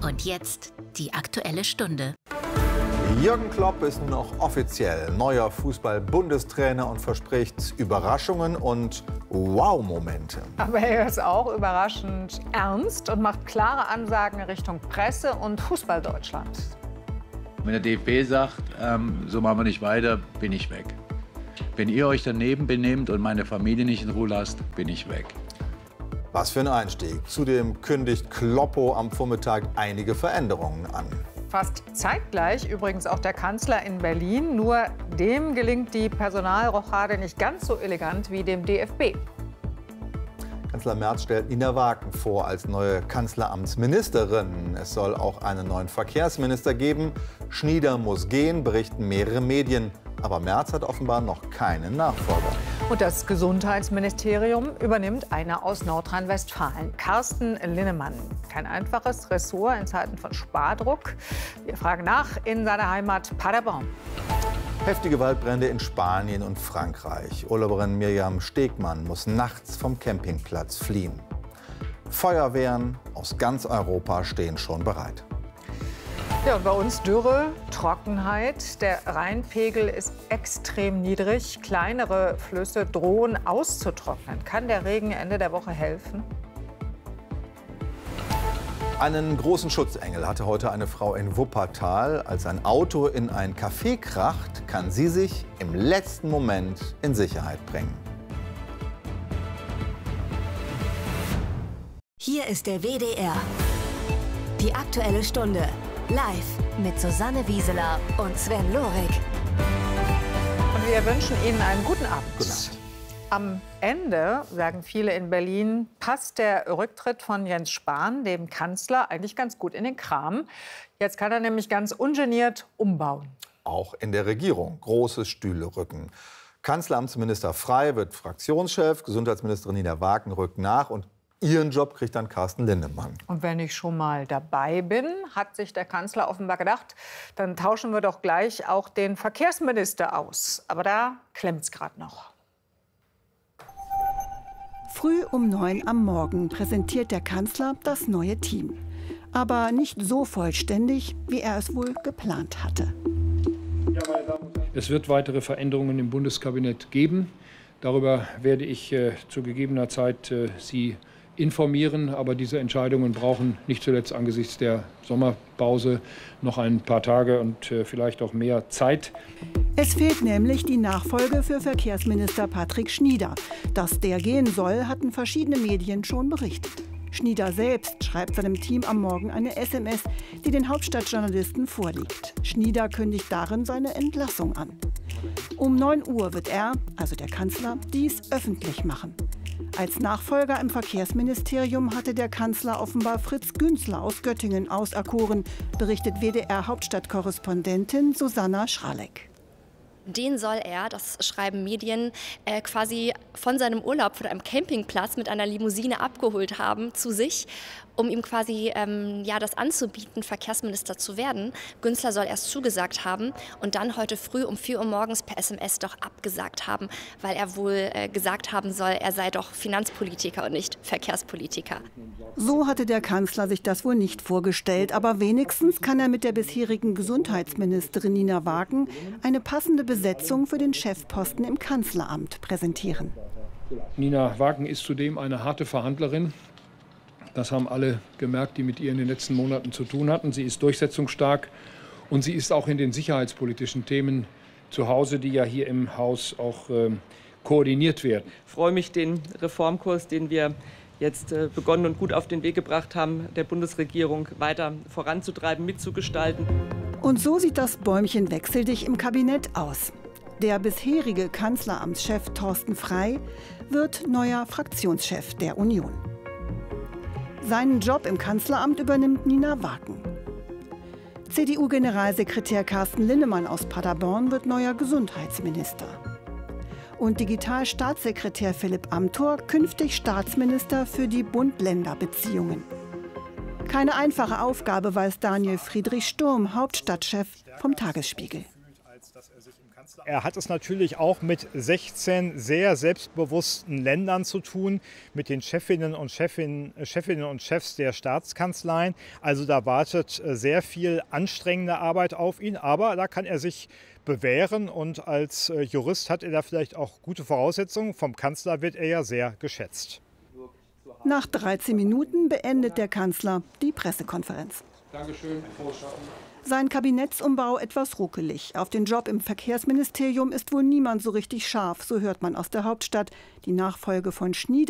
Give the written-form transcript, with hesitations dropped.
Und jetzt die Aktuelle Stunde. Jürgen Klopp ist nun auch offiziell neuer Fußball-Bundestrainer und verspricht Überraschungen und Wow-Momente. Aber er ist auch überraschend ernst und macht klare Ansagen Richtung Presse und Fußball-Deutschland. Wenn der DFB sagt, so machen wir nicht weiter, bin ich weg. Wenn ihr euch daneben benehmt und meine Familie nicht in Ruhe lasst, bin ich weg. Was für ein Einstieg. Zudem kündigt Kloppo am Vormittag einige Veränderungen an. Fast zeitgleich übrigens auch der Kanzler in Berlin. Nur dem gelingt die Personalrochade nicht ganz so elegant wie dem DFB. Kanzler Merz stellt Nina Wagen vor als neue Kanzleramtsministerin. Es soll auch einen neuen Verkehrsminister geben. Schnieder muss gehen, berichten mehrere Medien. Aber Merz hat offenbar noch keinen Nachfolger. Und das Gesundheitsministerium übernimmt einer aus Nordrhein-Westfalen, Carsten Linnemann. Kein einfaches Ressort in Zeiten von Spardruck. Wir fragen nach in seiner Heimat Paderborn. Heftige Waldbrände in Spanien und Frankreich. Urlauberin Mirjam Stegmann muss nachts vom Campingplatz fliehen. Feuerwehren aus ganz Europa stehen schon bereit. Ja, und bei uns Dürre, Trockenheit. Der Rheinpegel ist extrem niedrig. Kleinere Flüsse drohen auszutrocknen. Kann der Regen Ende der Woche helfen? Einen großen Schutzengel hatte heute eine Frau in Wuppertal. Als ein Auto in ein Café kracht, kann sie sich im letzten Moment in Sicherheit bringen. Hier ist der WDR. Die Aktuelle Stunde. Live mit Susanne Wieseler und Sven Lorik. Und wir wünschen Ihnen einen guten Abend. Guten Abend. Am Ende, sagen viele in Berlin, passt der Rücktritt von Jens Spahn, dem Kanzler, eigentlich ganz gut in den Kram. Jetzt kann er nämlich ganz ungeniert umbauen. Auch in der Regierung große Stühle rücken. Kanzleramtsminister Frey wird Fraktionschef, Gesundheitsministerin Nina Wagen rückt nach und ihren Job kriegt dann Carsten Linnemann. Und wenn ich schon mal dabei bin, hat sich der Kanzler offenbar gedacht, dann tauschen wir doch gleich auch den Verkehrsminister aus. Aber da klemmt's gerade noch. Früh um 9 am Morgen präsentiert der Kanzler das neue Team. Aber nicht so vollständig, wie er es wohl geplant hatte. Es wird weitere Veränderungen im Bundeskabinett geben. Darüber werde ich zu gegebener Zeit Sie informieren. Aber diese Entscheidungen brauchen nicht zuletzt angesichts der Sommerpause noch ein paar Tage und vielleicht auch mehr Zeit. Es fehlt nämlich die Nachfolge für Verkehrsminister Patrick Schnieder. Dass der gehen soll, hatten verschiedene Medien schon berichtet. Schnieder selbst schreibt seinem Team am Morgen eine SMS, die den Hauptstadtjournalisten vorliegt. Schnieder kündigt darin seine Entlassung an. Um 9 Uhr wird er, also der Kanzler, dies öffentlich machen. Als Nachfolger im Verkehrsministerium hatte der Kanzler offenbar Fritz Günzler aus Göttingen auserkoren, berichtet WDR-Hauptstadtkorrespondentin Susanna Schralek. Den soll er, das schreiben Medien, quasi von seinem Urlaub von einem Campingplatz mit einer Limousine abgeholt haben zu sich, um ihm quasi das anzubieten, Verkehrsminister zu werden. Günzler soll erst zugesagt haben und dann heute früh um 4 Uhr morgens per SMS doch abgesagt haben, weil er wohl gesagt haben soll, er sei doch Finanzpolitiker und nicht Verkehrspolitiker. So hatte der Kanzler sich das wohl nicht vorgestellt, aber wenigstens kann er mit der bisherigen Gesundheitsministerin Nina Wagen eine passende Besetzung für den Chefposten im Kanzleramt präsentieren. Nina Wagen ist zudem eine harte Verhandlerin. Das haben alle gemerkt, die mit ihr in den letzten Monaten zu tun hatten. Sie ist durchsetzungsstark und sie ist auch in den sicherheitspolitischen Themen zu Hause, die ja hier im Haus auch koordiniert werden. Ich freue mich, den Reformkurs, den wir jetzt begonnen und gut auf den Weg gebracht haben, der Bundesregierung weiter voranzutreiben, mitzugestalten. Und so sieht das Bäumchen wechseldicht im Kabinett aus. Der bisherige Kanzleramtschef Thorsten Frey wird neuer Fraktionschef der Union. Seinen Job im Kanzleramt übernimmt Nina Wagen. CDU-Generalsekretär Carsten Linnemann aus Paderborn wird neuer Gesundheitsminister. Und Digitalstaatssekretär Philipp Amthor künftig Staatsminister für die Bund-Länder-Beziehungen. Keine einfache Aufgabe, weiß Daniel Friedrich Sturm, Hauptstadtchef vom Tagesspiegel. Er hat es natürlich auch mit 16 sehr selbstbewussten Ländern zu tun, mit den Chefinnen und Chefs der Staatskanzleien. Also da wartet sehr viel anstrengende Arbeit auf ihn, aber da kann er sich bewähren und als Jurist hat er da vielleicht auch gute Voraussetzungen. Vom Kanzler wird er ja sehr geschätzt. Nach 13 Minuten beendet der Kanzler die Pressekonferenz. Dankeschön, frohes Schaffen. Sein Kabinettsumbau etwas ruckelig. Auf den Job im Verkehrsministerium ist wohl niemand so richtig scharf, so hört man aus der Hauptstadt. Die Nachfolge von Schnieder